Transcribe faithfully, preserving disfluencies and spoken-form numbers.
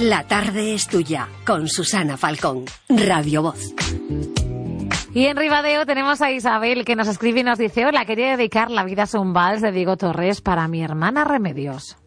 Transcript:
La tarde es tuya, con Susana Falcón, Radio Voz. Y en Ribadeo tenemos a Isabel, que nos escribe y nos dice: hola, quería dedicar La vida es un vals de Diego Torres para mi hermana Remedios.